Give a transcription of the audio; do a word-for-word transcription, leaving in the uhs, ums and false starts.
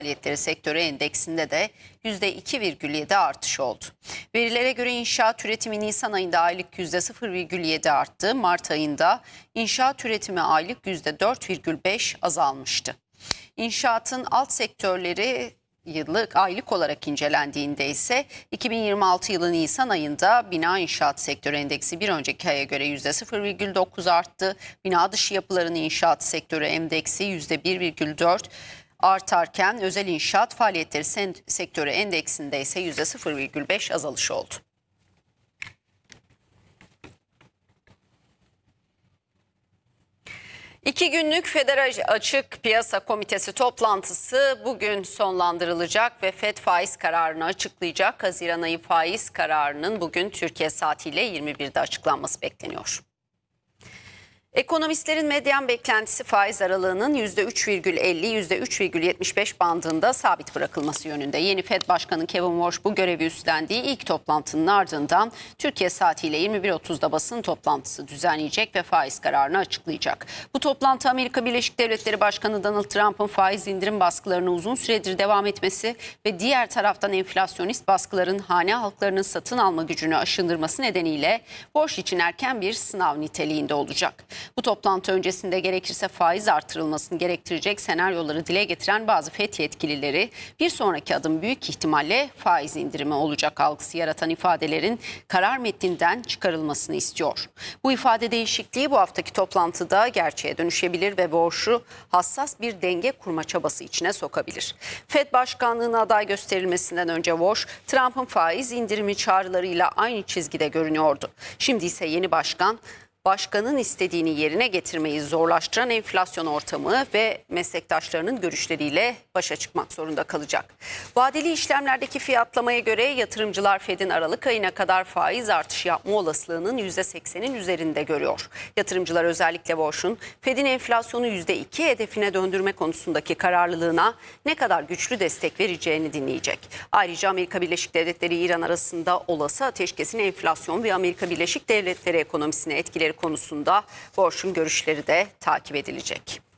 Faaliyetleri sektörü endeksinde de yüzde iki virgül yedi artış oldu. Verilere göre inşaat üretimi Nisan ayında aylık yüzde sıfır virgül yedi arttı. Mart ayında inşaat üretimi aylık yüzde dört virgül beş azalmıştı. İnşaatın alt sektörleri yıllık aylık olarak incelendiğinde ise iki bin yirmi altı yılı Nisan ayında bina inşaat sektörü endeksi bir önceki aya göre yüzde sıfır virgül dokuz arttı. Bina dışı yapıların inşaat sektörü endeksi yüzde bir virgül dört artarken özel inşaat faaliyetleri sektörü endeksinde ise yüzde sıfır virgül beş azalış oldu. İki günlük Federal Açık Piyasa Komitesi toplantısı bugün sonlandırılacak ve Fed faiz kararını açıklayacak. Haziran ayı faiz kararının bugün Türkiye saatiyle yirmi birde açıklanması bekleniyor. Ekonomistlerin medyan beklentisi faiz aralığının yüzde üç virgül elli yüzde üç virgül yetmiş beş bandında sabit bırakılması yönünde. Yeni Fed Başkanı Kevin Warsh bu görevi üstlendiği ilk toplantının ardından Türkiye saatiyle yirmi bir otuzda basın toplantısı düzenleyecek ve faiz kararını açıklayacak. Bu toplantı Amerika Birleşik Devletleri Başkanı Donald Trump'ın faiz indirim baskılarını uzun süredir devam etmesi ve diğer taraftan enflasyonist baskıların hane halklarının satın alma gücünü aşındırması nedeniyle Warsh için erken bir sınav niteliğinde olacak. Bu toplantı öncesinde gerekirse faiz artırılmasını gerektirecek senaryoları dile getiren bazı Fed yetkilileri bir sonraki adım büyük ihtimalle faiz indirimi olacak algısı yaratan ifadelerin karar metninden çıkarılmasını istiyor. Bu ifade değişikliği bu haftaki toplantıda gerçeğe dönüşebilir ve Warsh'u hassas bir denge kurma çabası içine sokabilir. Fed başkanlığına aday gösterilmesinden önce Warsh, Trump'ın faiz indirimi çağrılarıyla aynı çizgide görünüyordu. Şimdi ise yeni başkan, başkanın istediğini yerine getirmeyi zorlaştıran enflasyon ortamı ve meslektaşlarının görüşleriyle başa çıkmak zorunda kalacak. Vadeli işlemlerdeki fiyatlamaya göre yatırımcılar Fed'in Aralık ayına kadar faiz artışı yapma olasılığının yüzde seksenin üzerinde görüyor. Yatırımcılar özellikle Warsh'un Fed'in enflasyonu yüzde iki hedefine döndürme konusundaki kararlılığına ne kadar güçlü destek vereceğini dinleyecek. Ayrıca Amerika Birleşik Devletleri İran arasında olası ateşkesin enflasyon ve Amerika Birleşik Devletleri ekonomisine etkileri konusunda Warsh'un görüşleri de takip edilecek.